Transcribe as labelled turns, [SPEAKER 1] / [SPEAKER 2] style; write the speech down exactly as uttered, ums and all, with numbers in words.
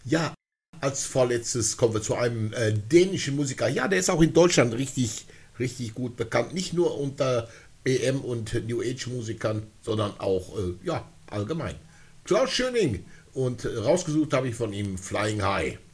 [SPEAKER 1] Ja, als vorletztes kommen wir zu einem äh, dänischen Musiker. Ja, der ist auch in Deutschland richtig, richtig gut bekannt. Nicht nur unter E M und New Age Musikern, sondern auch äh, ja, allgemein. Klaus Schöning. Und äh, rausgesucht habe ich von ihm Flying High.